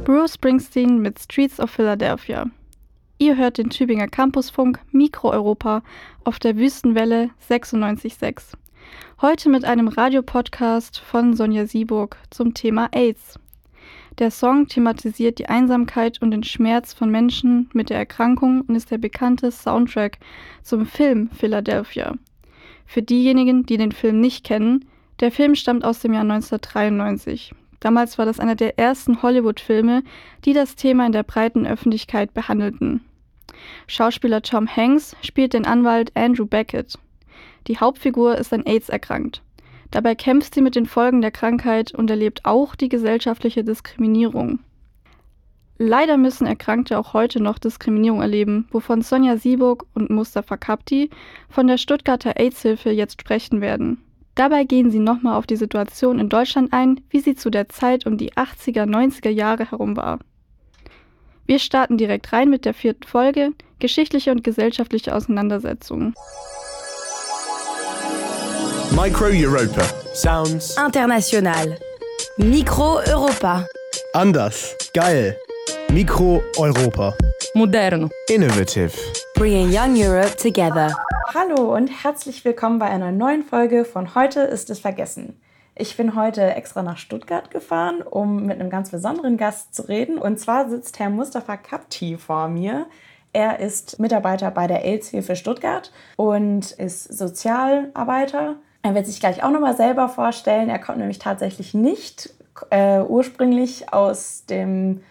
Bruce Springsteen mit Streets of Philadelphia. Ihr hört den Tübinger Campusfunk Mikro-Europa auf der Wüstenwelle 96.6. Heute mit einem Radiopodcast von Sonja Sieburg zum Thema AIDS. Der Song thematisiert die Einsamkeit und den Schmerz von Menschen mit der Erkrankung und ist der bekannte Soundtrack zum Film Philadelphia. Für diejenigen, die den Film nicht kennen, der Film stammt aus dem Jahr 1993. Damals war das einer der ersten Hollywood-Filme, die das Thema in der breiten Öffentlichkeit behandelten. Schauspieler Tom Hanks spielt den Anwalt Andrew Beckett. Die Hauptfigur ist an AIDS erkrankt. Dabei kämpft sie mit den Folgen der Krankheit und erlebt auch die gesellschaftliche Diskriminierung. Leider müssen Erkrankte auch heute noch Diskriminierung erleben, wovon Sonja Sieburg und Mustafa Kapti von der Stuttgarter AIDS-Hilfe jetzt sprechen werden. Dabei gehen sie nochmal auf die Situation in Deutschland ein, wie sie zu der Zeit um die 80er, 90er Jahre herum war. Wir starten direkt rein mit der 4. Folge, geschichtliche und gesellschaftliche Auseinandersetzungen. Micro-Europa. Sounds International. Mikro-Europa. Anders. Geil. Mikro-Europa. Moderno. Innovative. Bringing young Europe together. Hallo und herzlich willkommen bei einer neuen Folge von Heute ist es vergessen. Ich bin heute extra nach Stuttgart gefahren, um mit einem ganz besonderen Gast zu reden. Und zwar sitzt Herr Mustafa Kapti vor mir. Er ist Mitarbeiter bei der AIDS-Hilfe Stuttgart und ist Sozialarbeiter. Er wird sich gleich auch nochmal selber vorstellen. Er kommt nämlich tatsächlich nicht ursprünglich aus dem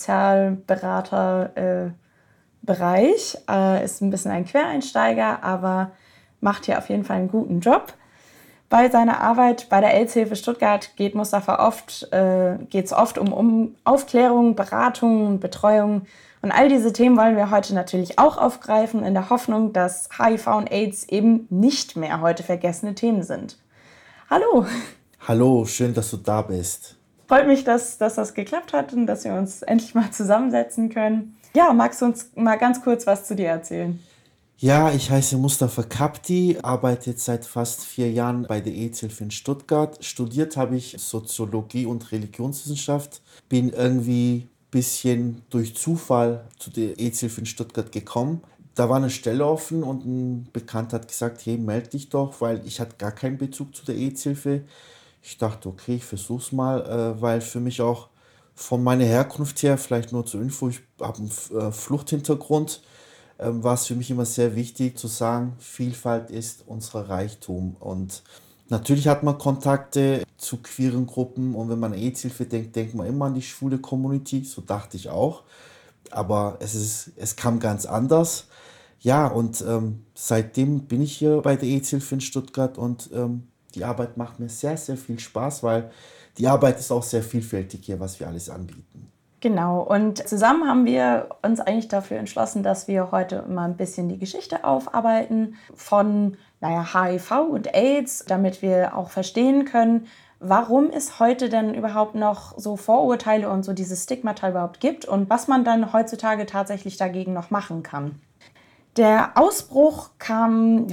Sozialberater Bereich, ist ein bisschen ein Quereinsteiger, aber macht hier auf jeden Fall einen guten Job. Bei seiner Arbeit bei der AIDS-Hilfe Stuttgart geht Mustafa geht's oft um Aufklärung, Beratung und Betreuung. Und all diese Themen wollen wir heute natürlich auch aufgreifen, in der Hoffnung, dass HIV und AIDS eben nicht mehr heute vergessene Themen sind. Hallo! Hallo, schön, dass du da bist. Freut mich, dass das geklappt hat und dass wir uns endlich mal zusammensetzen können. Ja, magst du uns mal ganz kurz was zu dir erzählen? Ja, ich heiße Mustafa Kapti, arbeite jetzt seit fast 4 Jahren bei der AIDS-Hilfe in Stuttgart. Studiert habe ich Soziologie und Religionswissenschaft. Bin irgendwie ein bisschen durch Zufall zu der AIDS-Hilfe in Stuttgart gekommen. Da war eine Stelle offen und ein Bekannter hat gesagt, hey, melde dich doch, weil ich hatte gar keinen Bezug zu der AIDS-Hilfe. Ich dachte, okay, ich versuch's mal, weil für mich auch von meiner Herkunft her, vielleicht nur zur Info, ich habe einen Fluchthintergrund, war es für mich immer sehr wichtig zu sagen, Vielfalt ist unser Reichtum. Und natürlich hat man Kontakte zu queeren Gruppen und wenn man an AIDS-Hilfe denkt, denkt man immer an die schwule Community, so dachte ich auch. Aber es kam ganz anders. Ja, und seitdem bin ich hier bei der AIDS-Hilfe in Stuttgart und die Arbeit macht mir sehr, sehr viel Spaß, weil die Arbeit ist auch sehr vielfältig hier, was wir alles anbieten. Genau, und zusammen haben wir uns eigentlich dafür entschlossen, dass wir heute mal ein bisschen die Geschichte aufarbeiten von HIV und AIDS, damit wir auch verstehen können, warum es heute denn überhaupt noch so Vorurteile und so dieses Stigmata überhaupt gibt und was man dann heutzutage tatsächlich dagegen noch machen kann. Der Ausbruch kam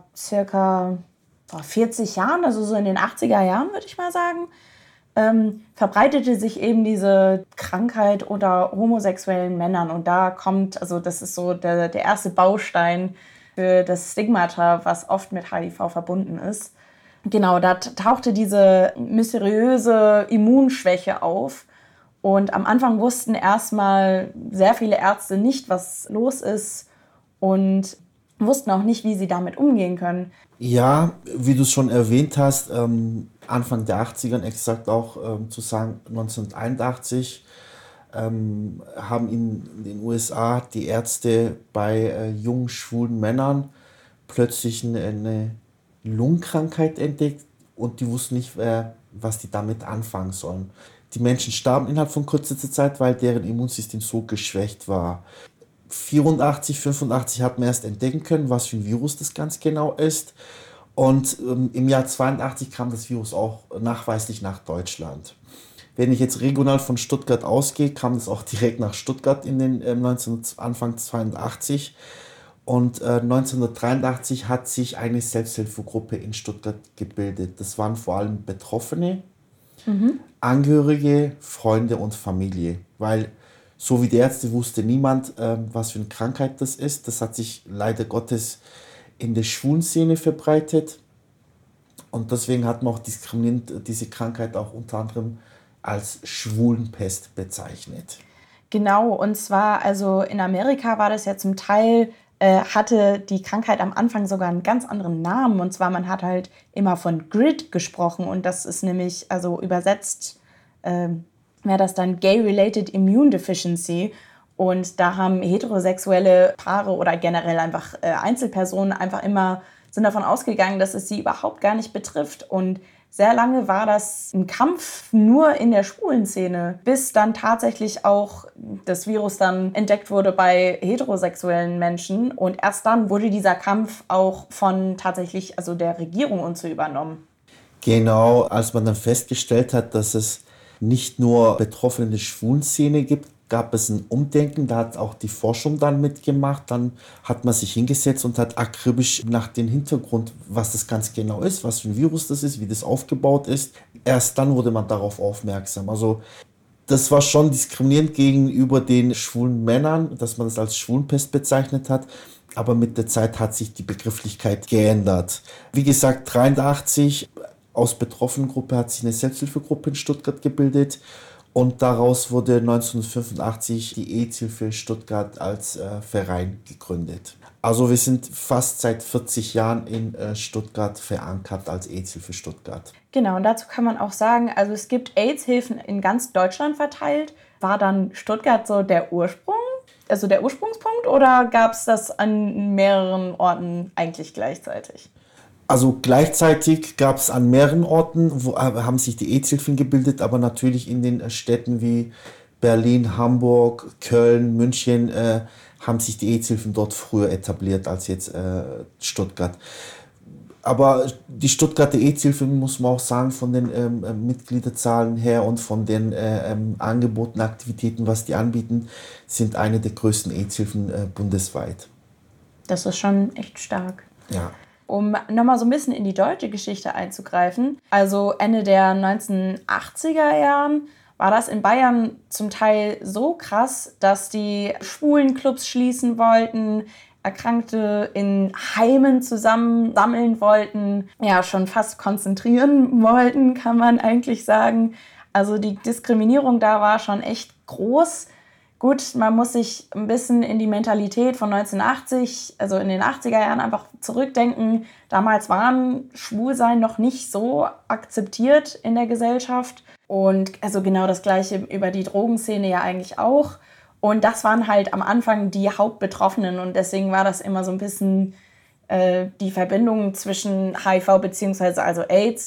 circa vor 40 Jahren, also so in den 80er Jahren, würde ich mal sagen. Verbreitete sich eben diese Krankheit unter homosexuellen Männern. Und da kommt, also das ist so der erste Baustein für das Stigmata, was oft mit HIV verbunden ist. Genau, da tauchte diese mysteriöse Immunschwäche auf. Und am Anfang wussten erstmal sehr viele Ärzte nicht, was los ist und wussten auch nicht, wie sie damit umgehen können. Ja, wie du es schon erwähnt hast, Anfang der 80er, exakt auch zu sagen 1981, haben in den USA die Ärzte bei jungen, schwulen Männern plötzlich eine Lungenkrankheit entdeckt und die wussten nicht, was die damit anfangen sollen. Die Menschen starben innerhalb von kurzer Zeit, weil deren Immunsystem so geschwächt war. 84, 85 hat man erst entdecken können, was für ein Virus das ganz genau ist. Und im Jahr 82 kam das Virus auch nachweislich nach Deutschland. Wenn ich jetzt regional von Stuttgart ausgehe, kam das auch direkt nach Stuttgart in den Anfang 82. Und 1983 hat sich eine Selbsthilfegruppe in Stuttgart gebildet. Das waren vor allem Betroffene, Angehörige, Freunde und Familie. weil so wie die Ärzte wusste niemand, was für eine Krankheit das ist. Das hat sich leider Gottes in der Schwulenszene verbreitet. Und deswegen hat man auch diskriminierend diese Krankheit auch unter anderem als Schwulenpest bezeichnet. Genau, und zwar, also in Amerika war das ja zum Teil, hatte die Krankheit am Anfang sogar einen ganz anderen Namen. Und zwar, man hat halt immer von GRID gesprochen. Und das ist nämlich, also übersetzt, wäre das dann Gay-Related Immune Deficiency. Und da haben heterosexuelle Paare oder generell einfach Einzelpersonen einfach immer sind davon ausgegangen, dass es sie überhaupt gar nicht betrifft. Und sehr lange war das ein Kampf nur in der schwulen Szene, bis dann tatsächlich auch das Virus dann entdeckt wurde bei heterosexuellen Menschen. Und erst dann wurde dieser Kampf auch von tatsächlich, also der Regierung und so übernommen. Genau, als man dann festgestellt hat, dass es nicht nur Betroffene in der Schwulenszene gibt, gab es ein Umdenken, da hat auch die Forschung dann mitgemacht, dann hat man sich hingesetzt und hat akribisch nach dem Hintergrund, was das ganz genau ist, was für ein Virus das ist, wie das aufgebaut ist. Erst dann wurde man darauf aufmerksam. Also das war schon diskriminierend gegenüber den schwulen Männern, dass man das als Schwulenpest bezeichnet hat. Aber mit der Zeit hat sich die Begrifflichkeit geändert. Wie gesagt, 1983 aus Betroffenengruppe hat sich eine Selbsthilfegruppe in Stuttgart gebildet. Und daraus wurde 1985 die AIDS-Hilfe Stuttgart als Verein gegründet. Also wir sind fast seit 40 Jahren in Stuttgart verankert als AIDS-Hilfe Stuttgart. Genau, und dazu kann man auch sagen, also es gibt AIDS-Hilfen in ganz Deutschland verteilt. War dann Stuttgart so der Ursprung, also der Ursprungspunkt, oder gab es das an mehreren Orten eigentlich gleichzeitig? Also gleichzeitig gab es an mehreren Orten, wo haben sich die AIDS-Hilfen gebildet, aber natürlich in den Städten wie Berlin, Hamburg, Köln, München haben sich die AIDS-Hilfen dort früher etabliert als jetzt Stuttgart. Aber die Stuttgarter AIDS-Hilfen, muss man auch sagen, von den Mitgliederzahlen her und von den Angeboten, Aktivitäten, was die anbieten, sind eine der größten AIDS-Hilfen bundesweit. Das ist schon echt stark. Ja. Um nochmal so ein bisschen in die deutsche Geschichte einzugreifen. Also Ende der 1980er Jahren war das in Bayern zum Teil so krass, dass die Schwulenclubs schließen wollten, Erkrankte in Heimen zusammensammeln wollten, ja schon fast konzentrieren wollten, kann man eigentlich sagen. Also die Diskriminierung da war schon echt groß. Gut, man muss sich ein bisschen in die Mentalität von 1980, also in den 80er Jahren einfach zurückdenken. Damals waren Schwulsein noch nicht so akzeptiert in der Gesellschaft. Und also genau das Gleiche über die Drogenszene ja eigentlich auch. Und das waren halt am Anfang die Hauptbetroffenen. Und deswegen war das immer so ein bisschen die Verbindung zwischen HIV bzw. also AIDS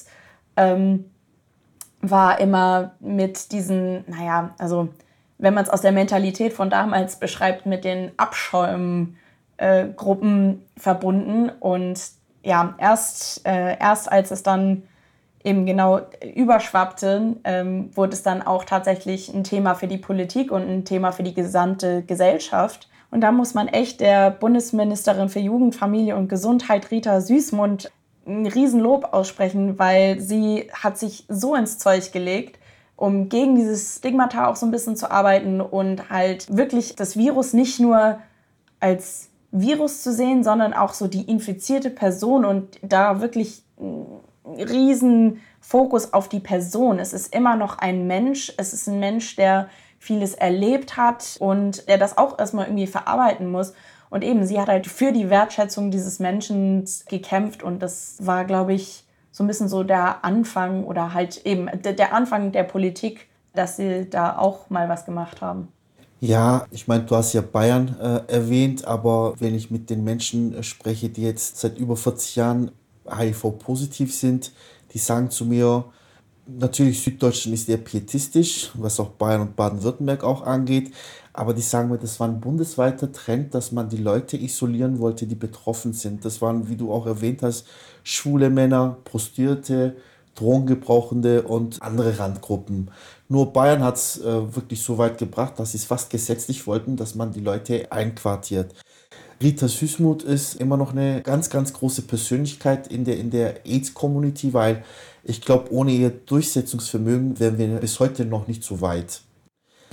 war immer mit diesen, naja, also wenn man es aus der Mentalität von damals beschreibt, mit den Abschäumgruppen verbunden. Und ja, erst als es dann eben genau überschwappte, wurde es dann auch tatsächlich ein Thema für die Politik und ein Thema für die gesamte Gesellschaft. Und da muss man echt der Bundesministerin für Jugend, Familie und Gesundheit, Rita Süssmuth, ein Riesenlob aussprechen, weil sie hat sich so ins Zeug gelegt, um gegen dieses Stigmata auch so ein bisschen zu arbeiten und halt wirklich das Virus nicht nur als Virus zu sehen, sondern auch so die infizierte Person und da wirklich einen riesen Fokus auf die Person. Es ist immer noch ein Mensch, es ist ein Mensch, der vieles erlebt hat und der das auch erstmal irgendwie verarbeiten muss. Und eben, sie hat halt für die Wertschätzung dieses Menschen gekämpft und das war, glaube ich, so ein bisschen so der Anfang oder halt eben der Anfang der Politik, dass sie da auch mal was gemacht haben. Ja, ich meine, du hast ja Bayern erwähnt, aber wenn ich mit den Menschen spreche, die jetzt seit über 40 Jahren HIV-positiv sind, die sagen zu mir, natürlich Süddeutschland ist eher pietistisch, was auch Bayern und Baden-Württemberg auch angeht, aber die sagen mir, das war ein bundesweiter Trend, dass man die Leute isolieren wollte, die betroffen sind. Das waren, wie du auch erwähnt hast, schwule Männer, Prostituierte, Drogengebrauchende und andere Randgruppen. Nur Bayern hat es wirklich so weit gebracht, dass sie es fast gesetzlich wollten, dass man die Leute einquartiert. Rita Süssmuth ist immer noch eine ganz, ganz große Persönlichkeit in der AIDS-Community, weil ich glaube, ohne ihr Durchsetzungsvermögen wären wir bis heute noch nicht so weit.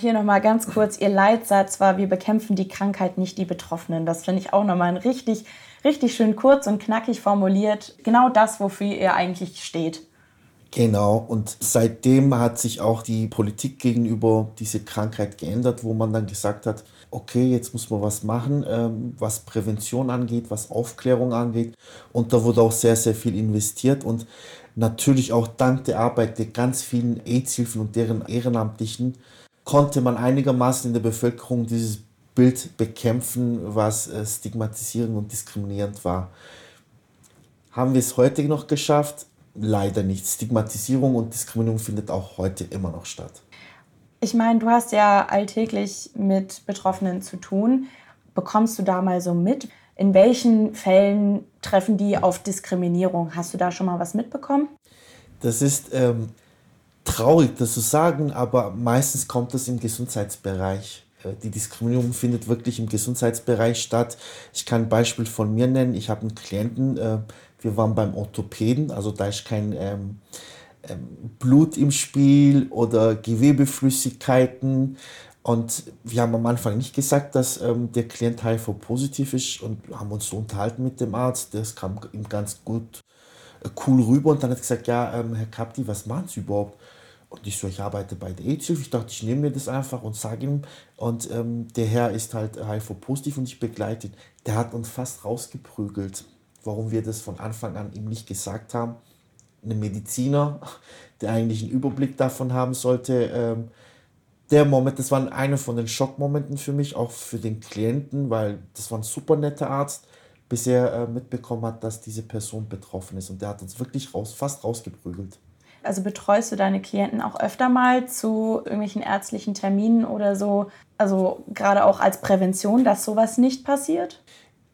Hier nochmal ganz kurz, Ihr Leitsatz war, wir bekämpfen die Krankheit, nicht die Betroffenen. Das finde ich auch nochmal ein richtig, richtig schön kurz und knackig formuliert. Genau das, wofür ihr eigentlich steht. Genau, und seitdem hat sich auch die Politik gegenüber dieser Krankheit geändert, wo man dann gesagt hat, okay, jetzt muss man was machen, was Prävention angeht, was Aufklärung angeht. Und da wurde auch sehr, sehr viel investiert und natürlich auch dank der Arbeit der ganz vielen AIDS-Hilfen und deren Ehrenamtlichen konnte man einigermaßen in der Bevölkerung dieses Bild bekämpfen, was stigmatisierend und diskriminierend war. Haben wir es heute noch geschafft? Leider nicht. Stigmatisierung und Diskriminierung findet auch heute immer noch statt. Ich meine, du hast ja alltäglich mit Betroffenen zu tun. Bekommst du da mal so mit? In welchen Fällen treffen die auf Diskriminierung? Hast du da schon mal was mitbekommen? Das ist traurig, das zu sagen, aber meistens kommt das im Gesundheitsbereich. Die Diskriminierung findet wirklich im Gesundheitsbereich statt. Ich kann ein Beispiel von mir nennen. Ich habe einen Klienten, wir waren beim Orthopäden, also da ist kein Blut im Spiel oder Gewebeflüssigkeiten. Und wir haben am Anfang nicht gesagt, dass der Klient HIV-positiv ist und haben uns so unterhalten mit dem Arzt. Das kam ihm ganz gut, cool rüber und dann hat er gesagt, ja, Herr Kapti, was machen Sie überhaupt? Und ich so, ich arbeite bei der AIDS-Hilfe. Ich dachte, ich nehme mir das einfach und sage ihm. Und der Herr ist halt HIV-positiv und ich begleite ihn. Der hat uns fast rausgeprügelt, warum wir das von Anfang an ihm nicht gesagt haben. Ein Mediziner, der eigentlich einen Überblick davon haben sollte. Der Moment, das war einer von den Schockmomenten für mich, auch für den Klienten, weil das war ein super netter Arzt, bis er mitbekommen hat, dass diese Person betroffen ist. Und der hat uns wirklich fast rausgeprügelt. Also betreust du deine Klienten auch öfter mal zu irgendwelchen ärztlichen Terminen oder so? Also gerade auch als Prävention, dass sowas nicht passiert?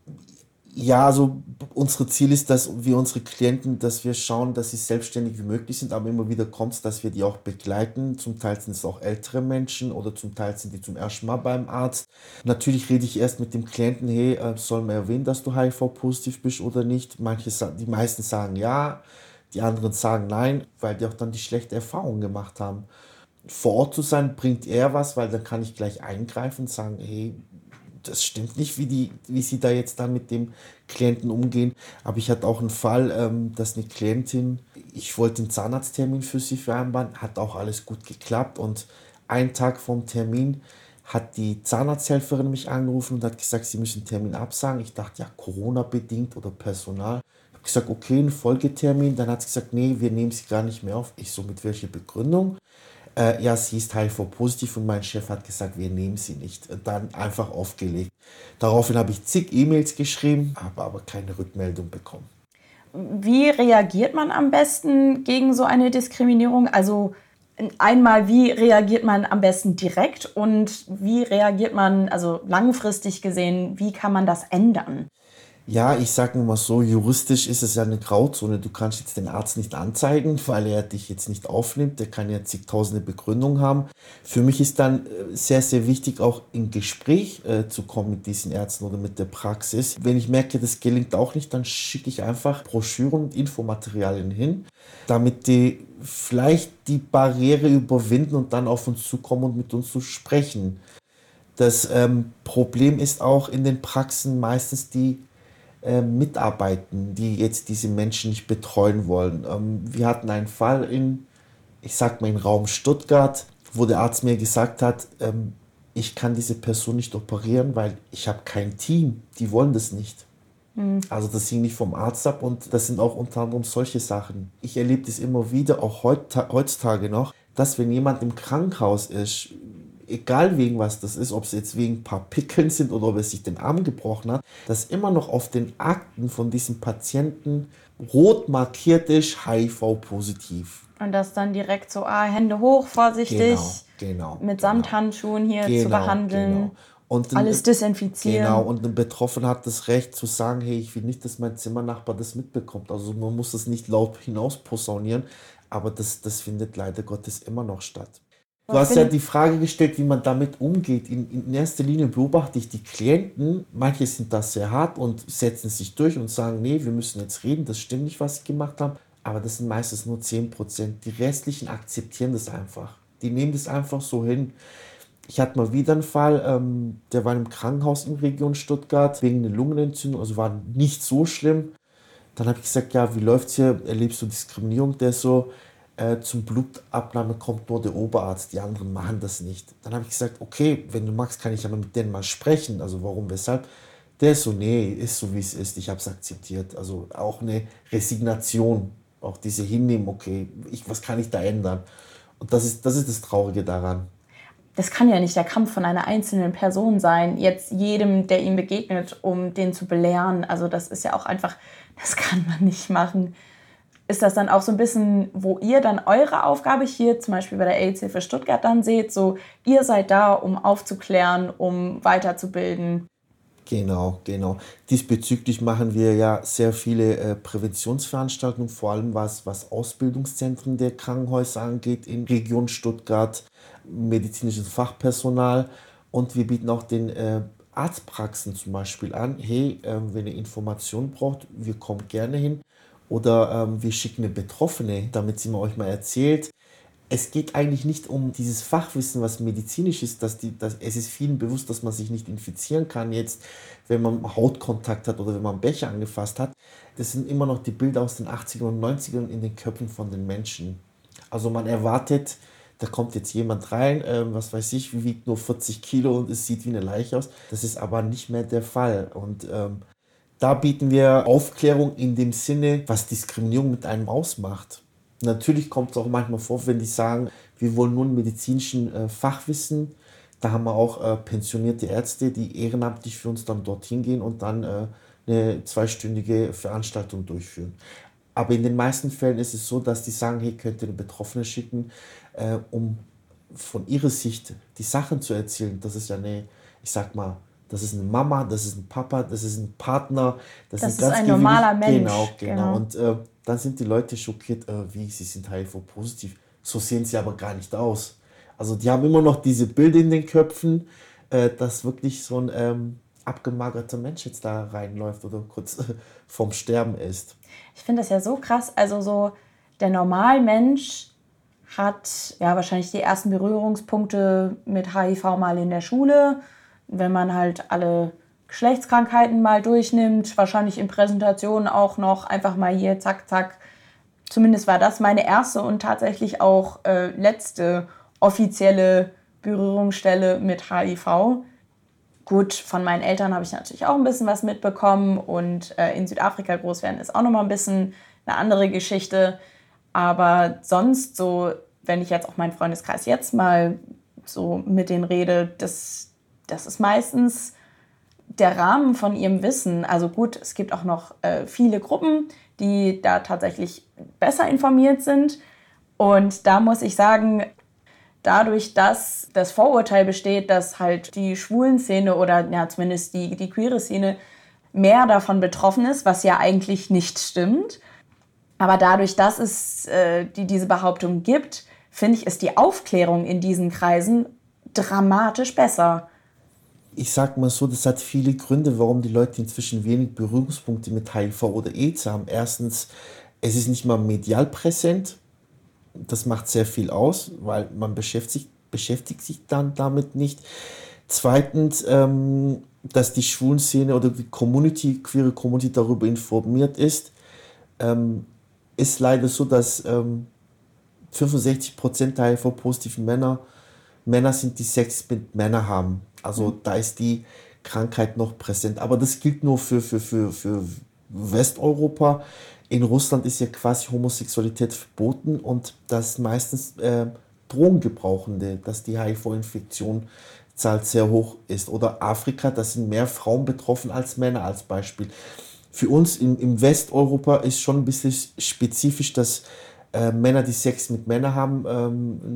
Ja, also unser Ziel ist, dass wir unsere Klienten, dass wir schauen, dass sie selbstständig wie möglich sind, aber immer wieder kommt es, dass wir die auch begleiten. Zum Teil sind es auch ältere Menschen oder zum Teil sind die zum ersten Mal beim Arzt. Natürlich rede ich erst mit dem Klienten, hey, soll man erwähnen, dass du HIV-positiv bist oder nicht? Die meisten sagen ja, die anderen sagen nein, weil die auch dann die schlechte Erfahrung gemacht haben. Vor Ort zu sein bringt eher was, weil dann kann ich gleich eingreifen und sagen, hey, das stimmt nicht, wie sie da jetzt dann mit dem Klienten umgehen. Aber ich hatte auch einen Fall, dass eine Klientin, ich wollte einen Zahnarzttermin für sie vereinbaren, hat auch alles gut geklappt. Und einen Tag vorm Termin hat die Zahnarzthelferin mich angerufen und hat gesagt, sie müssen den Termin absagen. Ich dachte, ja, Corona-bedingt oder Personal. Ich habe gesagt, okay, ein Folgetermin. Dann hat sie gesagt, nee, wir nehmen sie gar nicht mehr auf. Ich so, mit welcher Begründung? Ja, sie ist HIV-positiv und mein Chef hat gesagt, wir nehmen sie nicht. Und dann einfach aufgelegt. Daraufhin habe ich zig E-Mails geschrieben, habe aber keine Rückmeldung bekommen. Wie reagiert man am besten gegen so eine Diskriminierung? Also einmal, wie reagiert man am besten direkt und wie reagiert man, also langfristig gesehen, wie kann man das ändern? Ja, ich sage mal so, juristisch ist es ja eine Grauzone. Du kannst jetzt den Arzt nicht anzeigen, weil er dich jetzt nicht aufnimmt. Der kann ja zigtausende Begründungen haben. Für mich ist dann sehr, sehr wichtig, auch in Gespräch zu kommen mit diesen Ärzten oder mit der Praxis. Wenn ich merke, das gelingt auch nicht, dann schicke ich einfach Broschüren und Infomaterialien hin, damit die vielleicht die Barriere überwinden und dann auf uns zukommen und mit uns zu sprechen. Das Problem ist auch in den Praxen meistens die Mitarbeiten, die jetzt diese Menschen nicht betreuen wollen. Wir hatten einen Fall in Raum Stuttgart, wo der Arzt mir gesagt hat, ich kann diese Person nicht operieren, weil ich habe kein Team. Die wollen das nicht. Also das hing nicht vom Arzt ab und das sind auch unter anderem solche Sachen. Ich erlebe das immer wieder, auch heutzutage noch, dass wenn jemand im Krankenhaus ist, egal wegen was das ist, ob es jetzt wegen ein paar Pickeln sind oder ob er sich den Arm gebrochen hat, dass immer noch auf den Akten von diesem Patienten rot markiert ist, HIV-positiv. Und das dann direkt so, Hände hoch, vorsichtig, mit Samthandschuhen hier zu behandeln, Genau. Und alles desinfizieren. Genau, und ein Betroffener hat das Recht zu sagen, hey, ich will nicht, dass mein Zimmernachbar das mitbekommt. Also man muss das nicht laut hinaus posaunieren, aber das findet leider Gottes immer noch statt. Du hast ja die Frage gestellt, wie man damit umgeht. In erster Linie beobachte ich die Klienten. Manche sind da sehr hart und setzen sich durch und sagen, nee, wir müssen jetzt reden, das stimmt nicht, was sie gemacht haben. Aber das sind meistens nur 10%. Die restlichen akzeptieren das einfach. Die nehmen das einfach so hin. Ich hatte mal wieder einen Fall, der war im Krankenhaus in Region Stuttgart wegen einer Lungenentzündung, also war nicht so schlimm. Dann habe ich gesagt, ja, wie läuft's hier? Erlebst du Diskriminierung? Der so, zum Blutabnahme kommt nur der Oberarzt, die anderen machen das nicht. Dann habe ich gesagt, okay, wenn du magst, kann ich aber mit denen mal sprechen. Also warum, weshalb? Der ist so, nee, ist so wie es ist, ich habe es akzeptiert. Also auch eine Resignation, auch diese Hinnehmen, okay, was kann ich da ändern? Und das ist das Traurige daran. Das kann ja nicht der Kampf von einer einzelnen Person sein, jetzt jedem, der ihm begegnet, um den zu belehren. Also das ist ja auch einfach, das kann man nicht machen. Ist das dann auch so ein bisschen, wo ihr dann eure Aufgabe hier zum Beispiel bei der AIDS-Hilfe Stuttgart dann seht, so ihr seid da, um aufzuklären, um weiterzubilden? Genau, genau. Diesbezüglich machen wir ja sehr viele Präventionsveranstaltungen, vor allem was Ausbildungszentren der Krankenhäuser angeht in Region Stuttgart, medizinisches Fachpersonal, und wir bieten auch den Arztpraxen zum Beispiel an, hey, wenn ihr Informationen braucht, wir kommen gerne hin, oder wir schicken eine Betroffene, damit sie euch mal erzählt. Es geht eigentlich nicht um dieses Fachwissen, was medizinisch ist, es ist vielen bewusst, dass man sich nicht infizieren kann jetzt, wenn man Hautkontakt hat oder wenn man einen Becher angefasst hat. Das sind immer noch die Bilder aus den 80ern und 90ern in den Köpfen von den Menschen. Also man erwartet, da kommt jetzt jemand rein, was weiß ich, wiegt nur 40 Kilo und es sieht wie eine Leiche aus. Das ist aber nicht mehr der Fall. Und da bieten wir Aufklärung in dem Sinne, was Diskriminierung mit einem ausmacht. Natürlich kommt es auch manchmal vor, wenn die sagen, wir wollen nur einen medizinischen Fachwissen. Da haben wir auch pensionierte Ärzte, die ehrenamtlich für uns dann dorthin gehen und dann eine 2-stündige Veranstaltung durchführen. Aber in den meisten Fällen ist es so, dass die sagen, hey, könnt ihr eine Betroffene schicken, um von ihrer Sicht die Sachen zu erzählen. Das ist ja ich sag mal, das ist eine Mama, das ist ein Papa, das ist ein Partner. Das ist ein normaler Mensch. Genau. Und dann sind die Leute schockiert, wie, sie sind HIV-positiv. So sehen sie aber gar nicht aus. Also die haben immer noch diese Bilder in den Köpfen, dass wirklich so ein abgemagerter Mensch jetzt da reinläuft oder kurz vorm Sterben ist. Ich finde das ja so krass. Also so der Normalmensch hat ja wahrscheinlich die ersten Berührungspunkte mit HIV mal in der Schule, wenn man halt alle Geschlechtskrankheiten mal durchnimmt, wahrscheinlich in Präsentationen auch noch einfach mal hier, zack, zack. Zumindest war das meine erste und tatsächlich auch letzte offizielle Berührungsstelle mit HIV. Gut, von meinen Eltern habe ich natürlich auch ein bisschen was mitbekommen und in Südafrika groß werden ist auch nochmal ein bisschen eine andere Geschichte. Aber sonst so, wenn ich jetzt auch meinen Freundeskreis jetzt mal so mit denen rede, das ist meistens der Rahmen von ihrem Wissen. Also gut, es gibt auch noch viele Gruppen, die da tatsächlich besser informiert sind. Und da muss ich sagen, dadurch, dass das Vorurteil besteht, dass halt die Schwulen-Szene oder ja, zumindest die queere Szene mehr davon betroffen ist, was ja eigentlich nicht stimmt. Aber dadurch, dass es diese Behauptung gibt, finde ich, ist die Aufklärung in diesen Kreisen dramatisch besser. Ich sag mal so, das hat viele Gründe, warum die Leute inzwischen wenig Berührungspunkte mit HIV oder AIDS haben. Erstens, es ist nicht mal medial präsent. Das macht sehr viel aus, weil man beschäftigt sich dann damit nicht. Zweitens, dass die Schwulenszene oder die queere Community darüber informiert ist. Ist leider so, dass 65% der HIV-positiven Männer sind, die Sex mit Männern haben. Also da ist die Krankheit noch präsent. Aber das gilt nur für Westeuropa. In Russland ist ja quasi Homosexualität verboten und das meistens Drogengebrauchende, dass die HIV-Infektionszahl sehr hoch ist. Oder Afrika, da sind mehr Frauen betroffen als Männer als Beispiel. Für uns im Westeuropa ist schon ein bisschen spezifisch, dass Männer, die Sex mit Männern haben,